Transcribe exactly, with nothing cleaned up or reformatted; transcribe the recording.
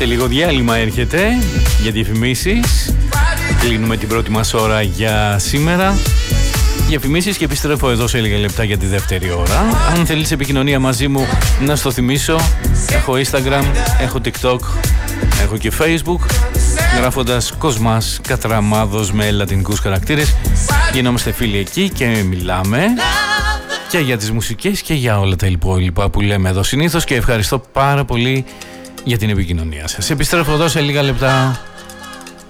Σε λίγο διάλειμμα έρχεται για διαφημίσεις. Κλείνουμε την πρώτη μας ώρα για σήμερα. Διαφημίσεις και επιστρέφω εδώ σε λίγα λεπτά για τη δεύτερη ώρα. Αν θέλεις επικοινωνία μαζί μου, να στο θυμίσω, έχω Instagram, έχω TikTok, έχω και Facebook, γράφοντας Κοσμάς Κατραμάδος με λατινικούς χαρακτήρες. Γινόμαστε φίλοι εκεί και μιλάμε και για τις μουσικές και για όλα τα υπόλοιπα που λέμε εδώ συνήθως, και ευχαριστώ πάρα πολύ για την επικοινωνία σας. Επιστρέφω εδώ σε λίγα λεπτά.